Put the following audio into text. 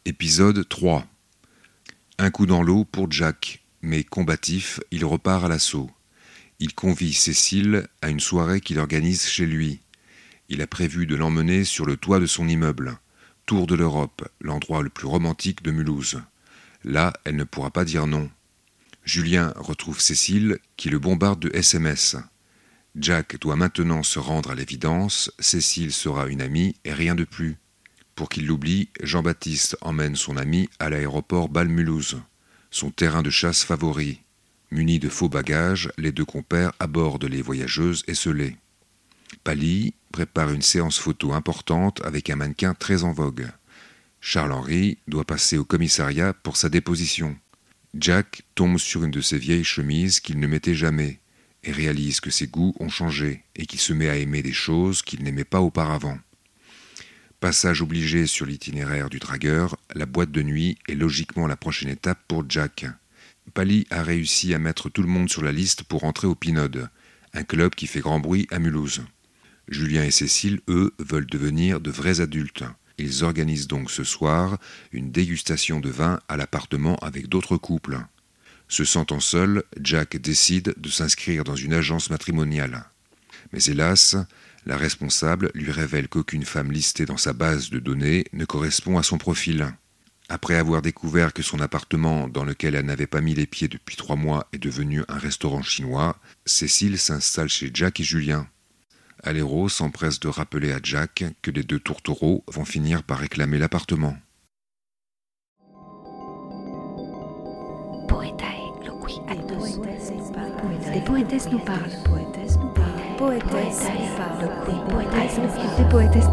Épisode 3. Un coup dans l'eau pour Jack, mais combatif, il repart à l'assaut. Il convie Cécile à une soirée qu'il organise chez lui. Il a prévu de l'emmener sur le toit de son immeuble. Tour de l'Europe, l'endroit le plus romantique de Mulhouse. Là, elle ne pourra pas dire non. Julien retrouve Cécile, qui le bombarde de SMS. Jack doit maintenant se rendre à l'évidence, Cécile sera une amie et rien de plus. Pour qu'il l'oublie, Jean-Baptiste emmène son ami à l'aéroport Bâle-Mulhouse, son terrain de chasse favori. Munis de faux bagages, les deux compères abordent les voyageuses esselées. Pally prépare une séance photo importante avec un mannequin très en vogue. Charles-Henri doit passer au commissariat pour sa déposition. Jack tombe sur une de ses vieilles chemises qu'il ne mettait jamais et réalise que ses goûts ont changé et qu'il se met à aimer des choses qu'il n'aimait pas auparavant. Passage obligé sur l'itinéraire du dragueur, la boîte de nuit est logiquement la prochaine étape pour Jack. Pally a réussi à mettre tout le monde sur la liste pour entrer au Pinode, un club qui fait grand bruit à Mulhouse. Julien et Cécile, eux, veulent devenir de vrais adultes. Ils organisent donc ce soir une dégustation de vin à l'appartement avec d'autres couples. Se sentant seul, Jack décide de s'inscrire dans une agence matrimoniale. Mais hélas, la responsable lui révèle qu'aucune femme listée dans sa base de données ne correspond à son profil. Après avoir découvert que son appartement, dans lequel elle n'avait pas mis les pieds depuis 3 mois, est devenu un restaurant chinois, Cécile s'installe chez Jack et Julien. Alero s'empresse de rappeler à Jack que les deux tourtereaux vont finir par réclamer l'appartement. Poetae loqui actus. Les poétesses nous parlent. Poétesses nous parlent. Poétesses nous parlent.